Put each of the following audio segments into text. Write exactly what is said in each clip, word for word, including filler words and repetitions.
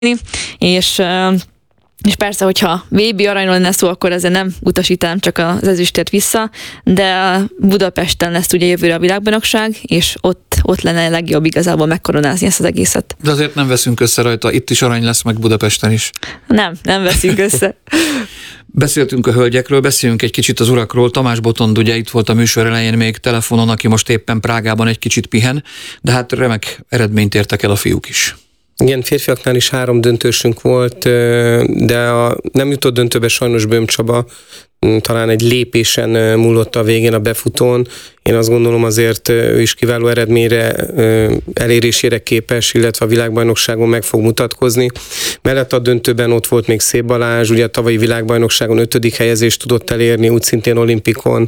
és És persze, hogyha vé bé aranyról lenne szó, akkor ezzel nem utasítanám csak az ezüstért vissza, de Budapesten lesz ugye jövőre a világbajnokság, és ott, ott lenne a legjobb igazából megkoronázni ezt az egészet. De azért nem veszünk össze rajta, itt is arany lesz, meg Budapesten is. Nem, nem veszünk össze. Beszéltünk a hölgyekről, beszéljünk egy kicsit az urakról. Tamás Botond ugye itt volt a műsor elején még telefonon, aki most éppen Prágában egy kicsit pihen, de hát remek eredményt értek el a fiúk is. Igen, férfiaknál is három döntősünk volt, de a nem jutott döntőbe sajnos Böhm Csaba, talán egy lépésen múlott a végén a befutón. Én azt gondolom azért ő is kiváló eredményre, elérésére képes, illetve a világbajnokságon meg fog mutatkozni. Mellett a döntőben ott volt még Szép Balázs, ugye a tavalyi világbajnokságon ötödik helyezést tudott elérni, úgy szintén olimpikon,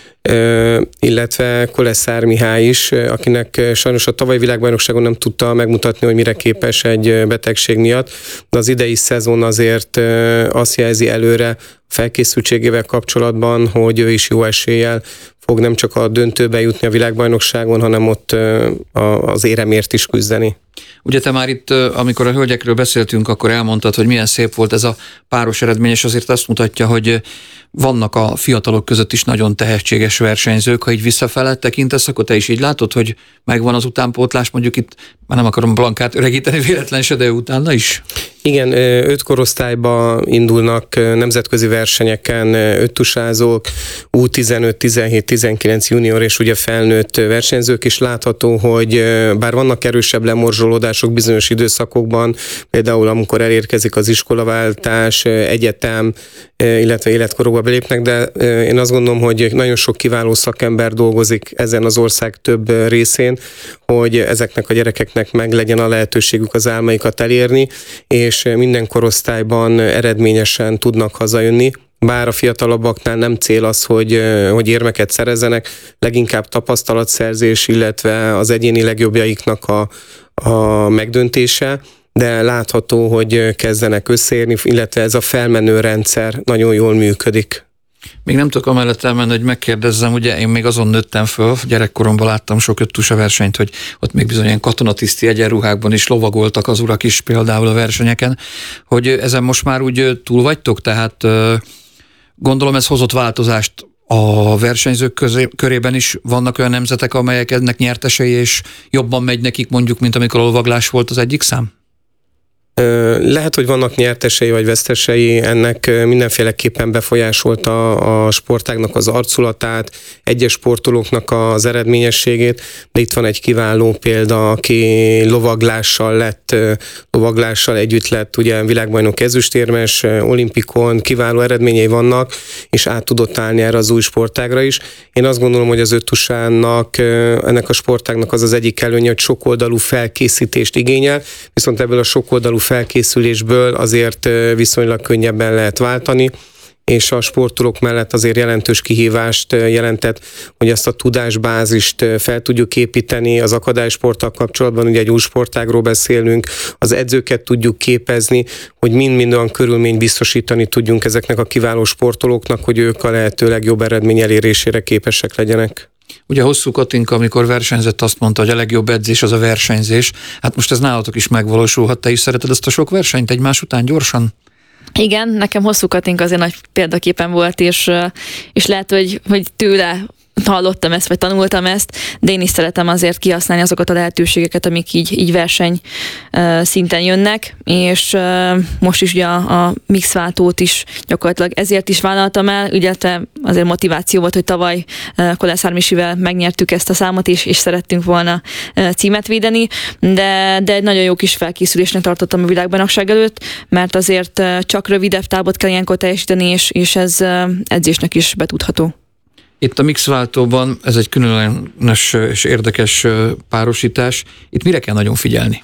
illetve Koleszár Mihály is, akinek sajnos a tavalyi világbajnokságon nem tudta megmutatni, hogy mire képes egy betegség miatt, de az idei szezon azért azt jelzi előre felkészültségével kapcsolatban, hogy ő is jó eséllyel fog nem csak a döntőbe jutni a világbajnokságon, hanem ott az éremért is küzdeni. Ugye te már itt, amikor a hölgyekről beszéltünk, akkor elmondtad, hogy milyen szép volt ez a páros eredmény, és azért azt mutatja, hogy vannak a fiatalok között is nagyon tehetséges versenyzők. Ha így visszafele tekintesz, akkor te is így látod, hogy megvan az utánpótlás, mondjuk itt, már nem akarom Blankát öregíteni véletlen se, de utána is? Igen, öt korosztályba indulnak nemzetközi versenyeken öttusázók, U tizenöt, tizenhét, tizenkilenc junior és ugye felnőtt versenyzők is látható, hogy bár vannak erősebb lemorzsolódások bizonyos időszakokban, például amikor elérkezik az iskolaváltás, egyetem, illetve életkorokba belépnek, de én azt gondolom, hogy nagyon sok kiváló szakember dolgozik ezen az ország több részén, hogy ezeknek a gyerekeknek meg legyen a lehetőségük az álmaikat elérni, és minden korosztályban eredményesen tudnak hazajönni. Bár a fiatalabbaknál nem cél az, hogy, hogy érmeket szerezzenek, leginkább tapasztalatszerzés, illetve az egyéni legjobbjaiknak a, a megdöntése, de látható, hogy kezdenek összeérni, illetve ez a felmenő rendszer nagyon jól működik. Még nem tudok amellett elmenni, hogy megkérdezzem, ugye én még azon nőttem föl, gyerekkoromban láttam sok öttusa versenyt, hogy ott még bizony ilyen katonatiszti egyenruhákban is lovagoltak az urak is például a versenyeken, hogy ezen most már úgy túl vagytok, tehát gondolom ez hozott változást a versenyzők közé, körében is. Vannak olyan nemzetek, amelyek ennek nyertesei, és jobban megy nekik mondjuk, mint amikor a lovaglás volt az egyik szám? Lehet, hogy vannak nyertesei vagy vesztesei, ennek mindenféleképpen befolyásolta a sportágnak az arculatát, egyes sportolóknak az eredményességét, de itt van egy kiváló példa, aki lovaglással lett, lovaglással együtt lett ugye világbajnok ezüstérmes, olimpikon, kiváló eredményei vannak, és át tudott állni erre az új sportágra is. Én azt gondolom, hogy az öttusának, ennek a sportágnak az az egyik előnye, hogy sokoldalú felkészítést igényel, viszont ebből a sokoldalú felkészülésből azért viszonylag könnyebben lehet váltani, és a sportolók mellett azért jelentős kihívást jelentett, hogy ezt a tudásbázist fel tudjuk építeni az akadálysporttal kapcsolatban, ugye egy új sportágról beszélünk, az edzőket tudjuk képezni, hogy mind-mind olyan körülményt biztosítani tudjunk ezeknek a kiváló sportolóknak, hogy ők a lehető legjobb eredmény elérésére képesek legyenek. Ugye Hosszú Katinka, amikor versenyzett, azt mondta, hogy a legjobb edzés az a versenyzés. Hát most ez nálatok is megvalósulhat. Te is szereted ezt a sok versenyt egymás után gyorsan? Igen, nekem Hosszú Katinka azért nagy példaképen volt, és, és lehet, hogy, hogy tőle hallottam ezt, vagy tanultam ezt, de én is szeretem azért kihasználni azokat a lehetőségeket, amik így, így verseny uh, szinten jönnek, és uh, most is ugye a, a mixváltót is gyakorlatilag ezért is vállaltam el, ugye azért motiváció volt, hogy tavaly uh, Koleszár Misivel megnyertük ezt a számot, és, és szerettünk volna uh, címet védeni, de, de egy nagyon jó kis felkészülésnek tartottam a világbajnokság előtt, mert azért uh, csak rövidebb távot kell ilyenkor teljesíteni, és, és ez uh, edzésnek is betudható. Itt a mixváltóban ez egy különleges és érdekes párosítás. Itt mire kell nagyon figyelni?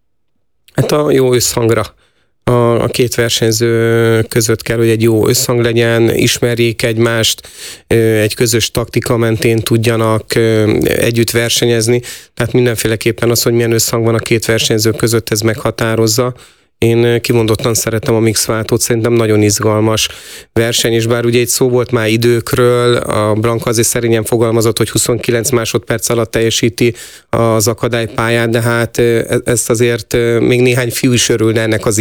Hát a jó összhangra. A, a két versenyző között kell, hogy egy jó összhang legyen, ismerjék egymást, egy közös taktika mentén tudjanak együtt versenyezni. Tehát mindenféleképpen az, hogy milyen összhang van a két versenyző között, ez meghatározza. Én kimondottan szeretem a mixváltót, szerintem nagyon izgalmas verseny, és bár ugye egy szó volt már időkről, a Blanka azért szerényen fogalmazott, hogy huszonkilenc másodperc alatt teljesíti az akadálypályát, de hát ezt azért még néhány fiú is örülne ennek az